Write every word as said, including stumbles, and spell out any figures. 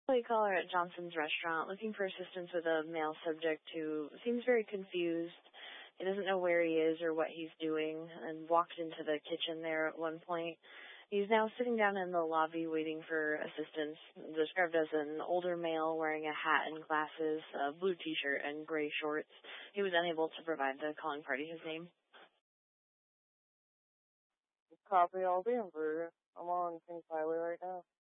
We call her at Johnson's restaurant, looking for assistance with a male subject who seems very confused. He doesn't know where he is or what he's doing, and walked into the kitchen there at one point. He's now sitting down in the lobby waiting for assistance, described as an older male wearing a hat and glasses, a blue t-shirt, and gray shorts. He was unable to provide the calling party his name. Copy, I'll be in for I'm on Kings Highway right now.